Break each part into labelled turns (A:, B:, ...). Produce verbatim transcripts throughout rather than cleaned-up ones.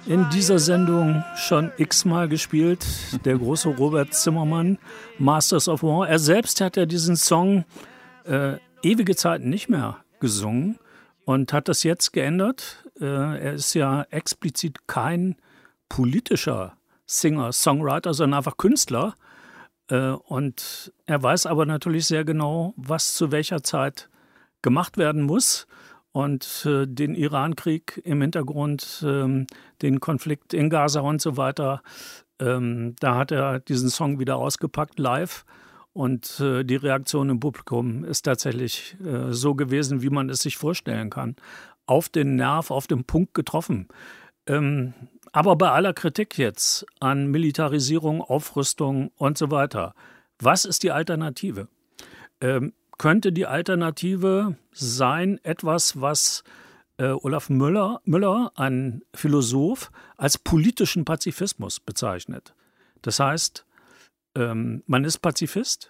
A: in dieser Sendung schon x-mal gespielt. Der große Robert Zimmermann, Masters of War. Er selbst hat ja diesen Song äh, ewige Zeit nicht mehr gesungen und hat das jetzt geändert. Äh, er ist ja explizit kein politischer Singer, Songwriter, sondern einfach Künstler. Äh, und er weiß aber natürlich sehr genau, was zu welcher Zeit gemacht werden muss. Und äh, den Iran-Krieg im Hintergrund, ähm, den Konflikt in Gaza und so weiter, ähm, da hat er diesen Song wieder ausgepackt live. Und äh, die Reaktion im Publikum ist tatsächlich äh, so gewesen, wie man es sich vorstellen kann. Auf den Nerv, auf den Punkt getroffen. Ähm, aber bei aller Kritik jetzt an Militarisierung, Aufrüstung und so weiter, was ist die Alternative? Ähm, Könnte die Alternative sein, etwas, was äh, Olaf Müller, Müller, ein Philosoph, als politischen Pazifismus bezeichnet? Das heißt, ähm, man ist Pazifist,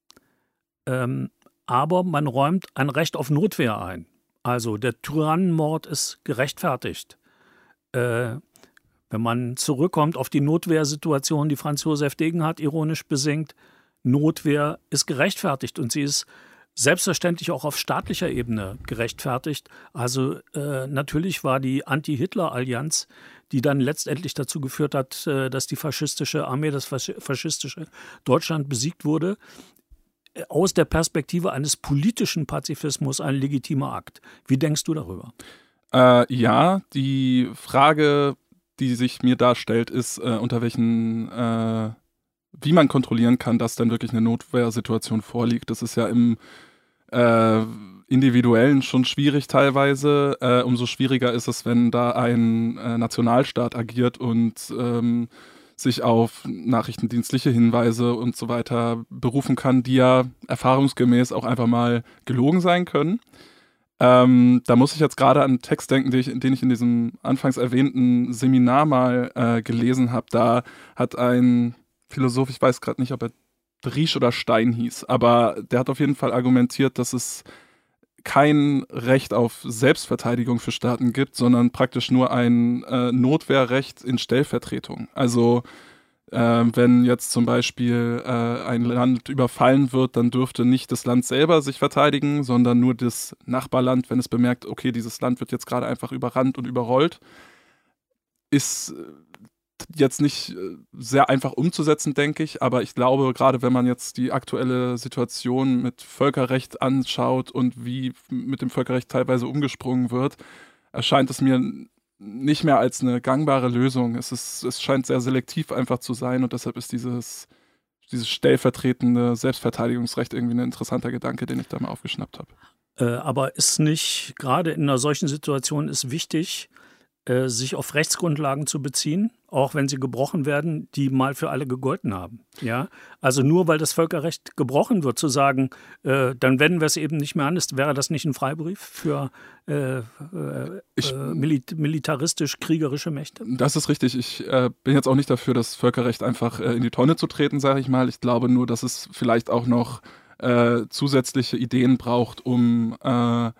A: ähm, aber man räumt ein Recht auf Notwehr ein. Also der Tyrannenmord ist gerechtfertigt. Äh, wenn man zurückkommt auf die Notwehrsituation, die Franz Josef Degenhardt ironisch besingt, Notwehr ist gerechtfertigt und sie ist selbstverständlich auch auf staatlicher Ebene gerechtfertigt. Also äh, natürlich war die Anti-Hitler-Allianz, die dann letztendlich dazu geführt hat, äh, dass die faschistische Armee, das faschistische Deutschland besiegt wurde, aus der Perspektive eines politischen Pazifismus ein legitimer Akt. Wie denkst du darüber?
B: Äh, ja, die Frage, die sich mir darstellt, ist, äh, unter welchen äh wie man kontrollieren kann, dass dann wirklich eine Notwehrsituation vorliegt. Das ist ja im äh, Individuellen schon schwierig teilweise. Äh, umso schwieriger ist es, wenn da ein äh, Nationalstaat agiert und ähm, sich auf nachrichtendienstliche Hinweise und so weiter berufen kann, die ja erfahrungsgemäß auch einfach mal gelogen sein können. Ähm, da muss ich jetzt gerade an einen Text denken, den ich, den ich in diesem anfangs erwähnten Seminar mal äh, gelesen habe. Da hat ein Philosoph, ich weiß gerade nicht, ob er Driesch oder Stein hieß, aber der hat auf jeden Fall argumentiert, dass es kein Recht auf Selbstverteidigung für Staaten gibt, sondern praktisch nur ein äh, Notwehrrecht in Stellvertretung. Also äh, wenn jetzt zum Beispiel äh, ein Land überfallen wird, dann dürfte nicht das Land selber sich verteidigen, sondern nur das Nachbarland, wenn es bemerkt, okay, dieses Land wird jetzt gerade einfach überrannt und überrollt. Ist jetzt nicht sehr einfach umzusetzen, denke ich, aber ich glaube, gerade wenn man jetzt die aktuelle Situation mit Völkerrecht anschaut und wie mit dem Völkerrecht teilweise umgesprungen wird, erscheint es mir nicht mehr als eine gangbare Lösung. Es ist, es scheint sehr selektiv einfach zu sein und deshalb ist dieses, dieses stellvertretende Selbstverteidigungsrecht irgendwie ein interessanter Gedanke, den ich da mal aufgeschnappt habe.
A: Äh, aber ist nicht, gerade in einer solchen Situation ist wichtig, sich auf Rechtsgrundlagen zu beziehen, auch wenn sie gebrochen werden, die mal für alle gegolten haben. Ja? Also nur weil das Völkerrecht gebrochen wird, zu sagen, äh, dann wenden wir es eben nicht mehr an, ist, wäre das nicht ein Freibrief für äh, äh,
B: ich,
A: milit- militaristisch-kriegerische Mächte?
B: Das ist richtig. Ich äh, bin jetzt auch nicht dafür, das Völkerrecht einfach äh, in die Tonne zu treten, sage ich mal. Ich glaube nur, dass es vielleicht auch noch äh, zusätzliche Ideen braucht, um äh,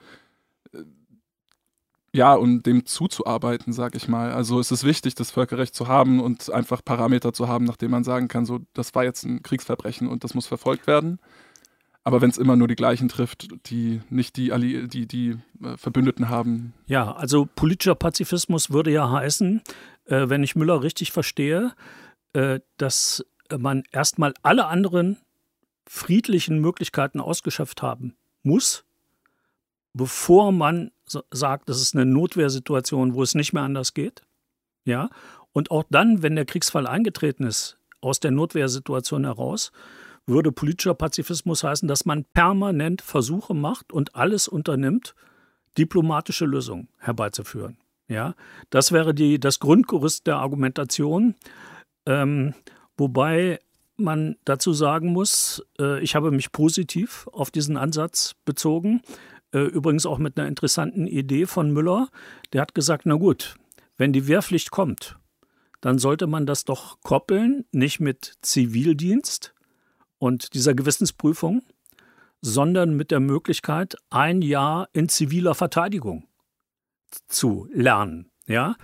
B: Ja, um dem zuzuarbeiten, sag ich mal. Also es ist wichtig, das Völkerrecht zu haben und einfach Parameter zu haben, nach denen man sagen kann, so, das war jetzt ein Kriegsverbrechen und das muss verfolgt werden. Aber wenn es immer nur die gleichen trifft, die nicht die, Alli- die, die äh, Verbündeten haben.
A: Ja, also politischer Pazifismus würde ja heißen, äh, wenn ich Müller richtig verstehe, äh, dass man erstmal alle anderen friedlichen Möglichkeiten ausgeschöpft haben muss, bevor man sagt, das ist eine Notwehrsituation, wo es nicht mehr anders geht. Ja? Und auch dann, wenn der Kriegsfall eingetreten ist, aus der Notwehrsituation heraus, würde politischer Pazifismus heißen, dass man permanent Versuche macht und alles unternimmt, diplomatische Lösungen herbeizuführen. Ja? Das wäre die, das Grundgerüst der Argumentation, ähm, wobei man dazu sagen muss, äh, ich habe mich positiv auf diesen Ansatz bezogen. Übrigens auch mit einer interessanten Idee von Müller. Der hat gesagt, na gut, wenn die Wehrpflicht kommt, dann sollte man das doch koppeln, nicht mit Zivildienst und dieser Gewissensprüfung, sondern mit der Möglichkeit, ein Jahr in ziviler Verteidigung zu lernen. Ja?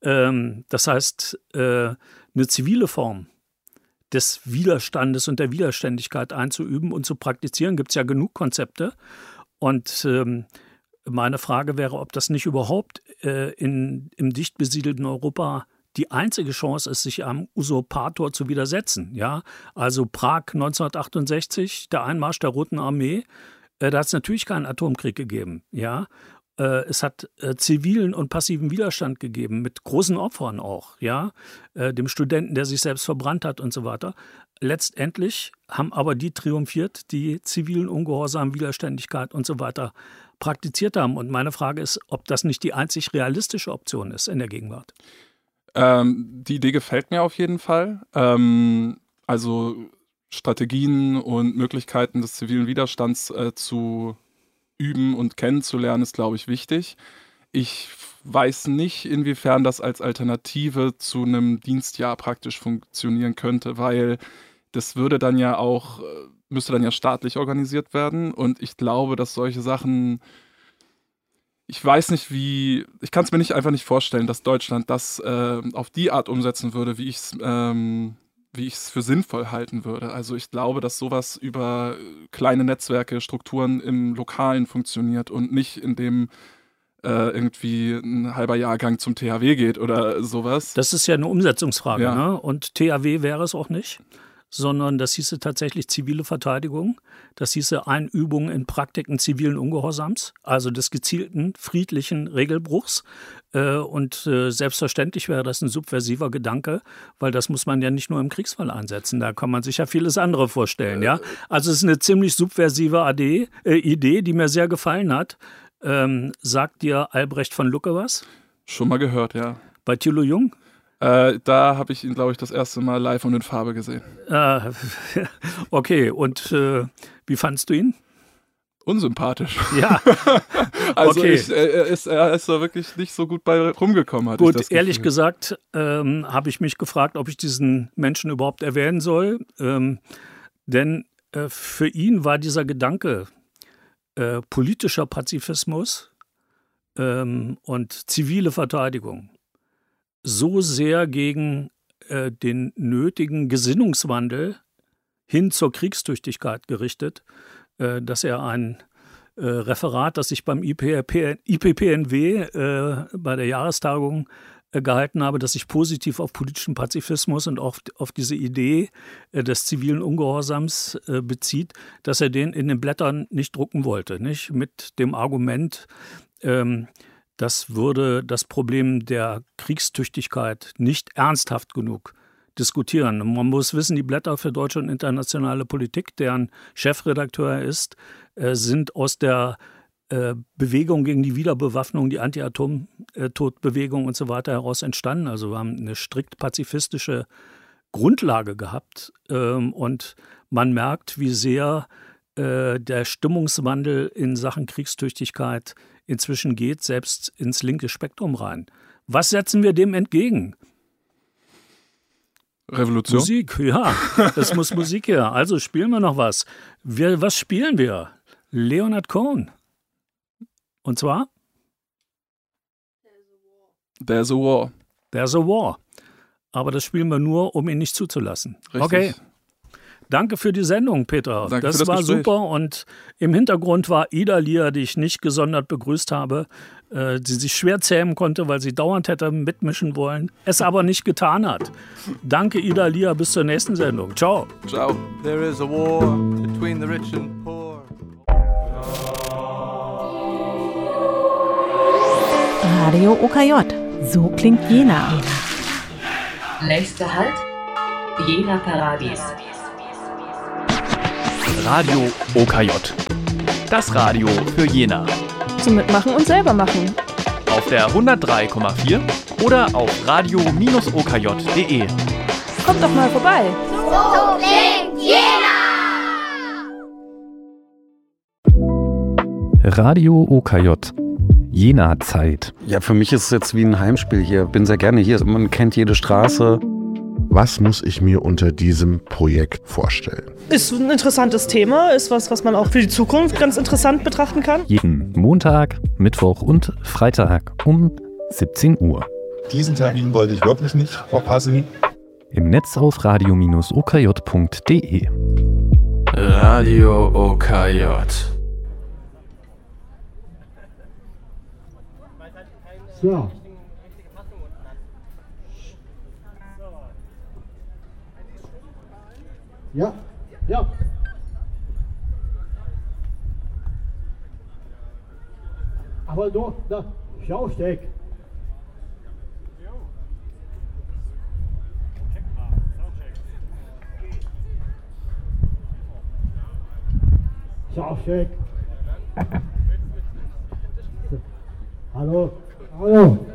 A: Ähm, das heißt, äh, eine zivile Form des Widerstandes und der Widerständigkeit einzuüben und zu praktizieren, gibt es ja genug Konzepte. Und ähm, meine Frage wäre, ob das nicht überhaupt äh, in, im dicht besiedelten Europa die einzige Chance ist, sich einem Usurpator zu widersetzen. Ja? Also Prag neunzehnhundertachtundsechzig, der Einmarsch der Roten Armee, äh, da hat es natürlich keinen Atomkrieg gegeben. Ja? Äh, es hat äh, zivilen und passiven Widerstand gegeben, mit großen Opfern auch. Ja? Äh, dem Studenten, der sich selbst verbrannt hat und so weiter. Letztendlich haben aber die triumphiert, die zivilen Ungehorsam, Widerständigkeit und so weiter praktiziert haben. Und meine Frage ist, ob das nicht die einzig realistische Option ist in der Gegenwart.
B: Ähm, die Idee gefällt mir auf jeden Fall. Ähm, also Strategien und Möglichkeiten des zivilen Widerstands äh, zu üben und kennenzulernen, ist, glaube ich, wichtig. Ich weiß nicht, inwiefern das als Alternative zu einem Dienstjahr praktisch funktionieren könnte, weil das würde dann ja auch, müsste dann ja staatlich organisiert werden. Und ich glaube, dass solche Sachen, ich weiß nicht wie, ich kann es mir nicht einfach nicht vorstellen, dass Deutschland das äh, auf die Art umsetzen würde, wie ich es ähm, wie ich es für sinnvoll halten würde. Also ich glaube, dass sowas über kleine Netzwerke, Strukturen im Lokalen funktioniert und nicht indem äh, irgendwie ein halber Jahrgang zum T H W geht oder sowas.
A: Das ist ja eine Umsetzungsfrage,
B: ja.
A: Ne? Und T H W wäre es auch nicht, sondern das hieße tatsächlich zivile Verteidigung. Das hieße Einübung in Praktiken zivilen Ungehorsams, also des gezielten, friedlichen Regelbruchs. Und selbstverständlich wäre das ein subversiver Gedanke, weil das muss man ja nicht nur im Kriegsfall einsetzen. Da kann man sich ja vieles andere vorstellen. Ja? Also es ist eine ziemlich subversive Idee, äh, Idee, die mir sehr gefallen hat. Ähm, sagt dir Albrecht von Lucke was?
B: Schon mal gehört, ja.
A: Bei Thilo Jung?
B: Äh, da habe ich ihn, glaube ich, das erste Mal live und in Farbe gesehen.
A: Äh, okay, und äh, wie fandst du ihn?
B: Unsympathisch.
A: Ja.
B: Also
A: okay.
B: ich, er, ist, er ist da wirklich nicht so gut bei rumgekommen. Hatte
A: Gut,
B: ich das
A: ehrlich
B: Gefühl.
A: gesagt ähm, habe ich mich gefragt, ob ich diesen Menschen überhaupt erwähnen soll. Ähm, denn äh, für ihn war dieser Gedanke äh, politischer Pazifismus ähm, und zivile Verteidigung so sehr gegen äh, den nötigen Gesinnungswandel hin zur Kriegstüchtigkeit gerichtet, äh, dass er ein äh, Referat, das ich beim I P P N W äh, bei der Jahrestagung äh, gehalten habe, das sich positiv auf politischen Pazifismus und auf, auf diese Idee äh, des zivilen Ungehorsams äh, bezieht, dass er den in den Blättern nicht drucken wollte, nicht? Mit dem Argument, ähm, das würde das Problem der Kriegstüchtigkeit nicht ernsthaft genug diskutieren. Man muss wissen, die Blätter für deutsche und internationale Politik, deren Chefredakteur er ist, äh, sind aus der äh, Bewegung gegen die Wiederbewaffnung, die Anti-Atom-Tod-Bewegung und so weiter heraus entstanden. Also wir haben eine strikt pazifistische Grundlage gehabt. Ähm, und man merkt, wie sehr äh, der Stimmungswandel in Sachen Kriegstüchtigkeit inzwischen geht, selbst ins linke Spektrum rein. Was setzen wir dem entgegen?
B: Revolution?
A: Musik, ja. Das muss Musik her. Also spielen wir noch was. Wir, was spielen wir? Leonard Cohen. Und zwar?
B: There's a War.
A: There's a War. Aber das spielen wir nur, um ihn nicht zuzulassen.
B: Richtig.
A: Okay. Danke für die Sendung, Peter.
B: Danke
A: das,
B: für das
A: war
B: Gespräch.
A: Super. Und im Hintergrund war Ida Lier, die ich nicht gesondert begrüßt habe, äh, die sich schwer zähmen konnte, weil sie dauernd hätte mitmischen wollen, es aber nicht getan hat. Danke, Ida Lier. Bis zur nächsten Sendung. Ciao.
B: Ciao.
C: There is a war between the rich and poor.
D: Radio O K J. So klingt Jena.
E: Nächster Halt, Jena Paradies.
F: Radio O K J. Das Radio für Jena.
G: Zum Mitmachen und selber machen.
F: Auf der hundertdrei Komma vier oder auf radio Bindestrich o k j punkt d e.
G: Kommt doch mal vorbei.
H: So klingt Jena!
I: Radio O K J. Jena-Zeit.
J: Ja, für mich ist es jetzt wie ein Heimspiel hier. Bin sehr gerne hier. Man kennt jede Straße.
K: Was muss ich mir unter diesem Projekt vorstellen?
G: Ist ein interessantes Thema, ist was, was man auch für die Zukunft ganz interessant betrachten kann.
I: Jeden Montag, Mittwoch und Freitag um siebzehn Uhr.
L: Diesen Termin wollte ich wirklich nicht verpassen.
I: Im Netz auf radio Bindestrich o k j punkt d e.
M: Radio O K J.
N: So. Ja, ja. Aber du, da, schau, steck. Schau, steck. Hallo, hallo.